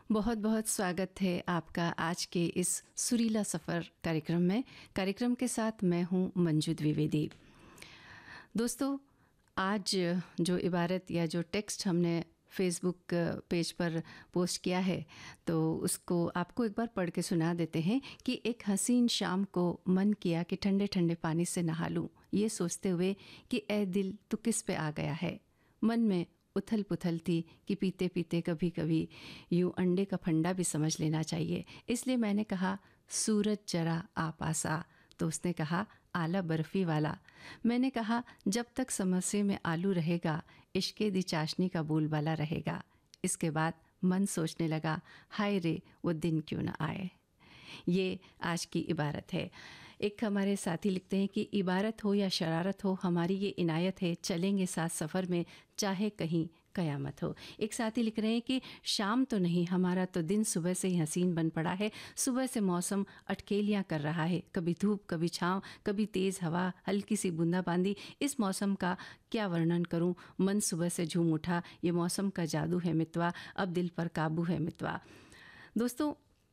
बहुत बहुत स्वागत है आपका आज के इस सुरीला सफ़र कार्यक्रम में। कार्यक्रम के साथ मैं हूँ मंजू द्विवेदी। दोस्तों, आज जो इबारत या जो टेक्स्ट हमने फेसबुक पेज पर पोस्ट किया है तो उसको आपको एक बार पढ़ के सुना देते हैं कि एक हसीन शाम को मन किया कि ठंडे ठंडे पानी से नहा लूँ, ये सोचते हुए कि ए दिल तू किस पे आ गया है। मन में उथल पुथल थी कि पीते पीते कभी कभी यूं अंडे का फंडा भी समझ लेना चाहिए। इसलिए मैंने कहा सूरज जरा आ पास आ, तो उसने कहा आला बर्फ़ी वाला। मैंने कहा जब तक समोसे में आलू रहेगा इश्के दी चाशनी का बोलबाला रहेगा। इसके बाद मन सोचने लगा हाय रे वो दिन क्यों ना आए। ये आज की इबारत है। एक हमारे साथी लिखते हैं कि इबारत हो या शरारत हो हमारी ये इनायत है, चलेंगे साथ सफ़र में चाहे कहीं क़यामत हो। एक साथी लिख रहे हैं कि शाम तो नहीं, हमारा तो दिन सुबह से ही हसीन बन पड़ा है। सुबह से मौसम अटकेलियाँ कर रहा है, कभी धूप कभी छाँव, कभी तेज़ हवा, हल्की सी बूंदाबांदी। इस मौसम का क्या वर्णन करूं, मन सुबह से झूम उठा। ये मौसम का जादू है मितवा, अब दिल पर काबू है मितवा। दोस्तों,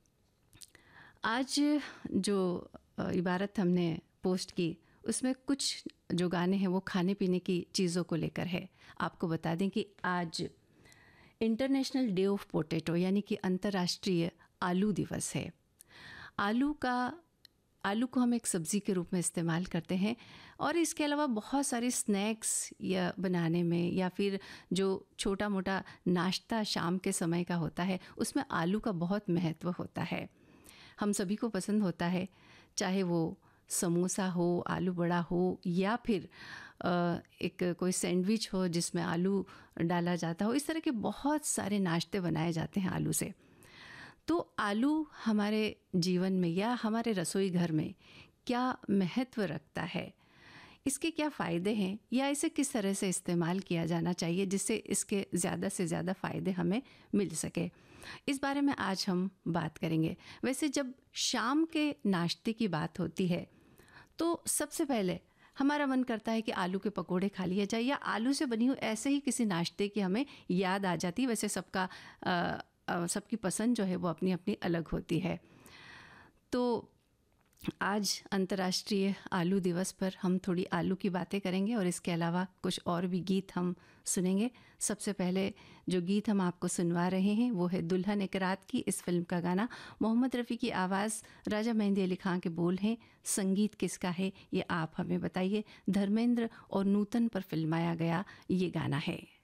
आज जो इबारत हमने पोस्ट की उसमें कुछ जो गाने हैं वो खाने पीने की चीज़ों को लेकर है। आपको बता दें कि आज इंटरनेशनल डे ऑफ पोटैटो यानी कि अंतर्राष्ट्रीय आलू दिवस है। आलू को हम एक सब्ज़ी के रूप में इस्तेमाल करते हैं और इसके अलावा बहुत सारे स्नैक्स या बनाने में या फिर जो छोटा मोटा नाश्ता शाम के समय का होता है उसमें आलू का बहुत महत्व होता है। हम सभी को पसंद होता है, चाहे वो समोसा हो, आलू बड़ा हो या फिर एक कोई सैंडविच हो जिसमें आलू डाला जाता हो। इस तरह के बहुत सारे नाश्ते बनाए जाते हैं आलू से। तो आलू हमारे जीवन में या हमारे रसोई घर में क्या महत्व रखता है, इसके क्या फ़ायदे हैं या इसे किस तरह से इस्तेमाल किया जाना चाहिए जिससे इसके ज़्यादा से ज़्यादा फ़ायदे हमें मिल सके, इस बारे में आज हम बात करेंगे। वैसे जब शाम के नाश्ते की बात होती है तो सबसे पहले हमारा मन करता है कि आलू के पकोड़े खा लिए जाए या आलू से बनी हुई ऐसे ही किसी नाश्ते की हमें याद आ जाती है। वैसे सबकी पसंद जो है वो अपनी अपनी अलग होती है। तो आज अंतर्राष्ट्रीय आलू दिवस पर हम थोड़ी आलू की बातें करेंगे और इसके अलावा कुछ और भी गीत हम सुनेंगे। सबसे पहले जो गीत हम आपको सुनवा रहे हैं वो है दुल्हन एक रात की, इस फिल्म का गाना। मोहम्मद रफ़ी की आवाज़, राजा मेहंदी अली खां के बोल हैं। संगीत किसका है ये आप हमें बताइए। धर्मेंद्र और नूतन पर फिल्माया गया ये गाना है।